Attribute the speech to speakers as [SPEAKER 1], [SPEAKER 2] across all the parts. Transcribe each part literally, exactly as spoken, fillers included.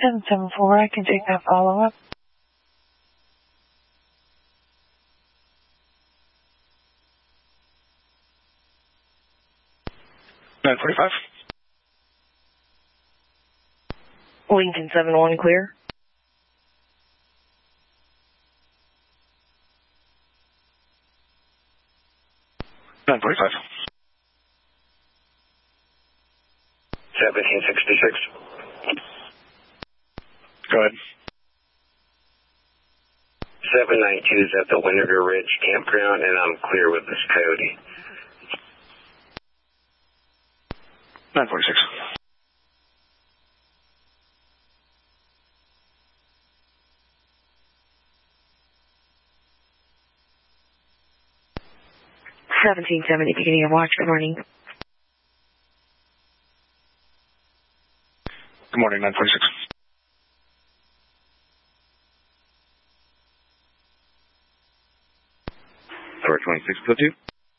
[SPEAKER 1] seven seven four, I can take that follow-up.
[SPEAKER 2] nine forty-five.
[SPEAKER 3] Lincoln seven one, clear.
[SPEAKER 2] nine forty-five.
[SPEAKER 4] seventeen sixty-six.
[SPEAKER 2] Go ahead.
[SPEAKER 4] seven ninety-two is at the Winnegar Ridge campground, and I'm clear with this coyote.
[SPEAKER 2] nine forty-six.
[SPEAKER 3] seventeen seventy, beginning of watch. Good morning.
[SPEAKER 2] Good morning, nine forty-six.
[SPEAKER 4] four twenty-six, go two.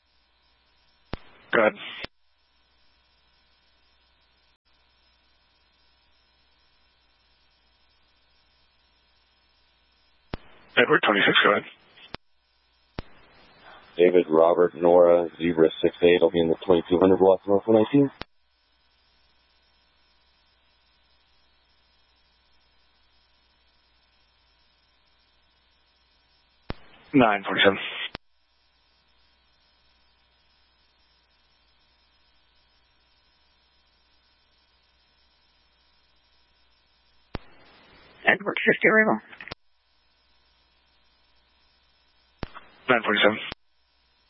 [SPEAKER 2] Go ahead. Edward twenty-six, go ahead.
[SPEAKER 5] David, Robert, Nora, Zebra six eight, I'll be in the twenty-two hundred block, North one nineteen.
[SPEAKER 2] nine forty-seven.
[SPEAKER 3] Edward fifty, arrival.
[SPEAKER 2] nine forty-seven.